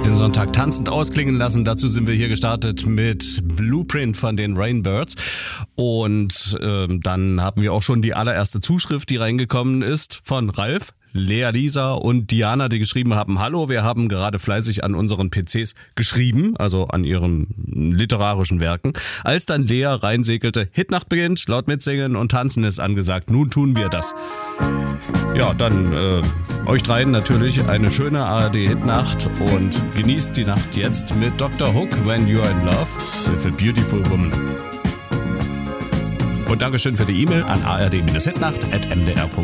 Den Sonntag tanzend ausklingen lassen. Dazu sind wir hier gestartet mit Blueprint von den Rainbirds. Und dann haben wir auch schon die allererste Zuschrift, die reingekommen ist, von Ralf, Lea, Lisa und Diana, die geschrieben haben: Hallo, wir haben gerade fleißig an unseren PCs geschrieben, also an ihren literarischen Werken. Als dann Lea reinsegelte: Hitnacht beginnt, laut mitsingen und tanzen ist angesagt. Nun tun wir das. Ja, dann euch dreien natürlich eine schöne ARD-Hitnacht und genießt die Nacht jetzt mit Dr. Hook, When You're in Love with a Beautiful Woman. Und Dankeschön für die E-Mail an ard-hitnacht@mdr.de.